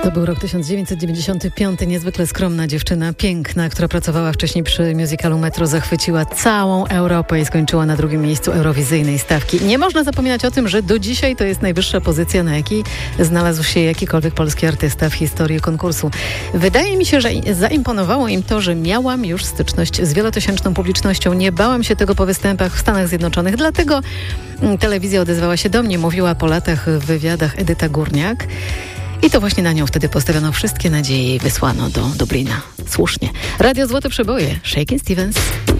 To był rok 1995. Niezwykle skromna dziewczyna, piękna, która pracowała wcześniej przy musicalu Metro, zachwyciła całą Europę i skończyła na drugim miejscu eurowizyjnej stawki. Nie można zapominać o tym, że do dzisiaj to jest najwyższa pozycja, na jakiej znalazł się jakikolwiek polski artysta w historii konkursu. Wydaje mi się, że zaimponowało im to, że miałam już styczność z wielotysięczną publicznością. Nie bałam się tego po występach w Stanach Zjednoczonych, dlatego telewizja odezwała się do mnie, mówiła po latach w wywiadach Edyta Górniak. I to właśnie na nią wtedy postawiono wszystkie nadzieje i wysłano do Dublina. Słusznie. Radio Złote Przeboje, Shakin' Stevens.